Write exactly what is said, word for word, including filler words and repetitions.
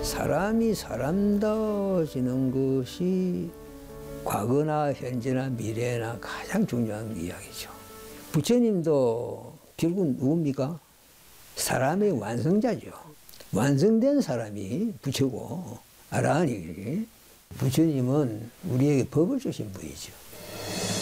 사람이 사람다워지는 것이 과거나 현재나 미래나 가장 중요한 이야기죠. 부처님도 결국은 누굽니까? 사람의 완성자죠. 완성된 사람이 부처고, 알아니 부처님은 우리에게 법을 주신 분이죠.